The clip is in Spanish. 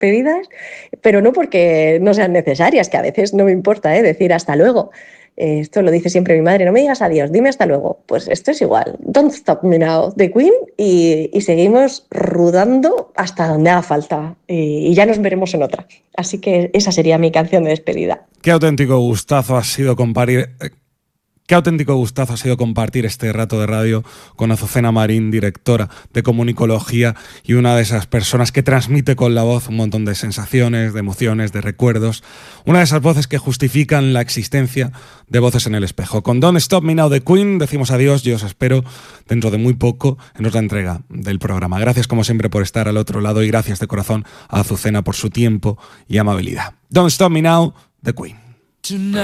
despedidas, pero no porque no sean necesarias, que a veces no me importa decir hasta luego. Esto lo dice siempre mi madre, no me digas adiós, dime hasta luego. Pues esto es igual. Don't Stop Me Now, de Queen, y seguimos rodando hasta donde haga falta. Y ya nos veremos en otra. Así que esa sería mi canción de despedida. Qué auténtico gustazo ha sido compartir este rato de radio con Azucena Marín, directora de Comunicología y una de esas personas que transmite con la voz un montón de sensaciones, de emociones, de recuerdos. Una de esas voces que justifican la existencia de Voces en el Espejo. Con Don't Stop Me Now de Queen decimos adiós y os espero dentro de muy poco en otra entrega del programa. Gracias como siempre por estar al otro lado y gracias de corazón a Azucena por su tiempo y amabilidad. Don't Stop Me Now de Queen.